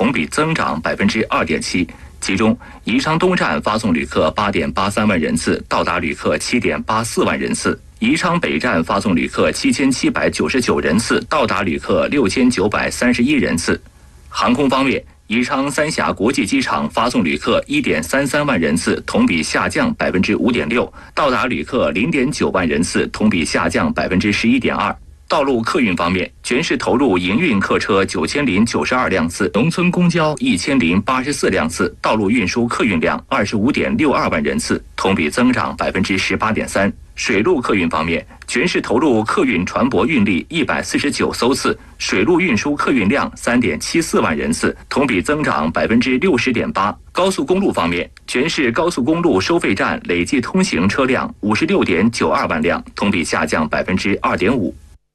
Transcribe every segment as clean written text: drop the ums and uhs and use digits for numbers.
同比增长2.7%。其中，宜昌东站发送旅客8.83万人次，到达旅客7.84万人次；宜昌北站发送旅客7799人次，到达旅客6931人次。航空方面，宜昌三峡国际机场发送旅客1.33万人次，同比下降5.6%，到达旅客0.9万人次，同比下降11.2%。道路客运方面，全市投入营运客车9092辆次，农村公交1084辆次，道路运输客运量25.62万人次，同比增长18.3%。水路客运方面，全市投入客运船舶运力149艘次，水路运输客运量3.74万人次，同比增长60.8%。高速公路方面，全市高速公路收费站累计通行车辆56.92万辆，同比下降2.5%。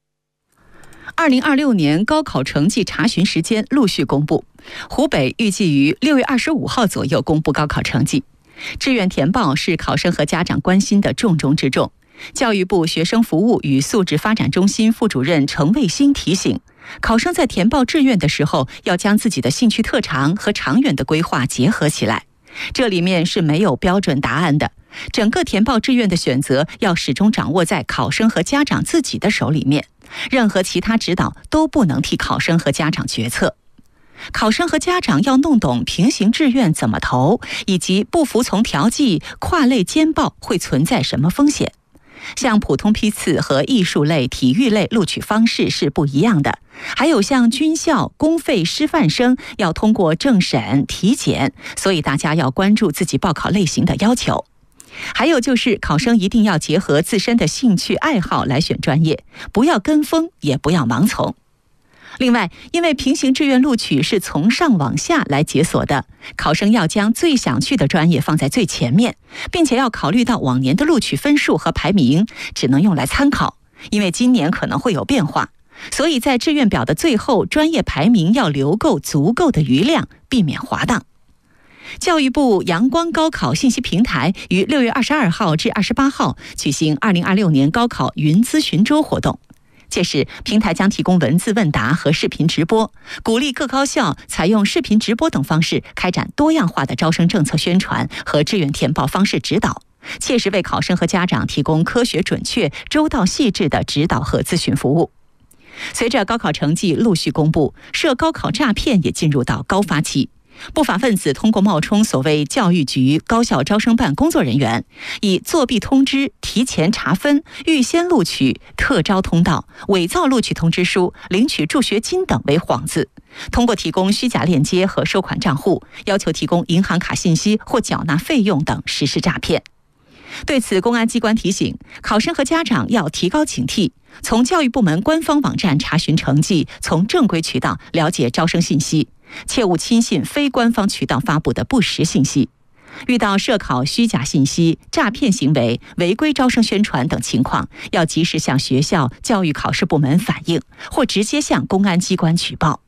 2026年高考成绩查询时间陆续公布，湖北预计于6月25号左右公布高考成绩。志愿填报是考生和家长关心的重中之重。教育部学生服务与素质发展中心副主任程卫星提醒，考生在填报志愿的时候，要将自己的兴趣特长和长远的规划结合起来。这里面是没有标准答案的，整个填报志愿的选择要始终掌握在考生和家长自己的手里面。任何其他指导都不能替考生和家长决策。考生和家长要弄懂平行志愿怎么投，以及不服从调剂、跨类兼报会存在什么风险。像普通批次和艺术类、体育类录取方式是不一样的，还有像军校、公费师范生要通过政审、体检，所以大家要关注自己报考类型的要求。还有就是考生一定要结合自身的兴趣爱好来选专业，不要跟风，也不要盲从。另外，因为平行志愿录取是从上往下来解锁的，考生要将最想去的专业放在最前面，并且要考虑到往年的录取分数和排名，只能用来参考，因为今年可能会有变化，所以在志愿表的最后，专业排名要留够足够的余量，避免滑档。教育部阳光高考信息平台于6月22号至28号举行2026年高考云咨询周活动。届时，平台将提供文字问答和视频直播，鼓励各高校采用视频直播等方式开展多样化的招生政策宣传和志愿填报方式指导，切实为考生和家长提供科学准确、周到细致的指导和咨询服务。随着高考成绩陆续公布，涉高考诈骗也进入到高发期。不法分子通过冒充所谓教育局、高校招生办工作人员，以作弊通知、提前查分、预先录取、特招通道、伪造录取通知书、领取助学金等为幌子，通过提供虚假链接和收款账户，要求提供银行卡信息或缴纳费用等实施诈骗。对此，公安机关提醒考生和家长要提高警惕，从教育部门官方网站查询成绩，从正规渠道了解招生信息，切勿轻信非官方渠道发布的不实信息。遇到涉考虚假信息、诈骗行为、违规招生宣传等情况，要及时向学校、教育考试部门反映，或直接向公安机关举报。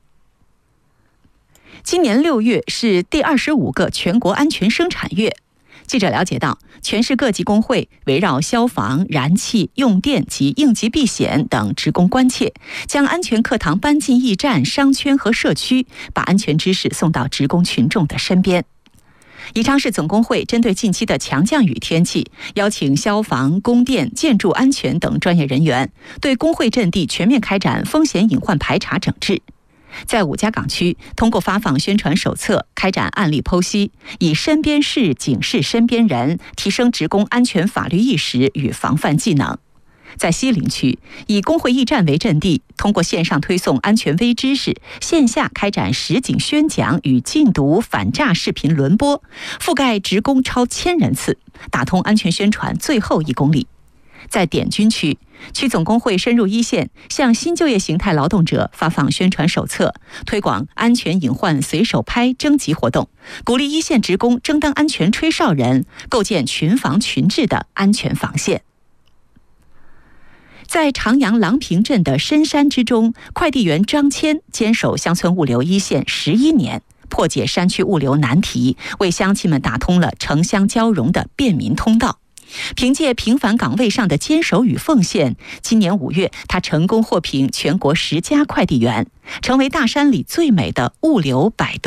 今年6月是第25个全国安全生产月。记者了解到，全市各级工会围绕消防、燃气、用电及应急避险等职工关切，将安全课堂搬进驿站、商圈和社区，把安全知识送到职工群众的身边。宜昌市总工会针对近期的强降雨天气，邀请消防、供电、建筑安全等专业人员，对工会阵地全面开展风险隐患排查整治。在5家岗区，通过发放宣传手册，开展案例剖析，以身边事警示身边人，提升职工安全法律意识与防范技能。在西陵区，以工会驿站为阵地，通过线上推送安全微知识，线下开展实景宣讲与禁毒反诈视频轮播，覆盖职工超1000人次，打通安全宣传最后1公里。在滇军区，区总工会深入一线，向新就业形态劳动者发放宣传手册，推广安全隐患随手拍征集活动，鼓励一线职工争当安全吹哨人，构建群防群治的安全防线。在长阳郎平镇的深山之中，快递员张谦坚守乡村物流一线11年，破解山区物流难题，为乡亲们打通了城乡交融的便民通道。凭借平凡岗位上的坚守与奉献，今年5月，他成功获评全国10佳快递员，成为大山里最美的物流摆渡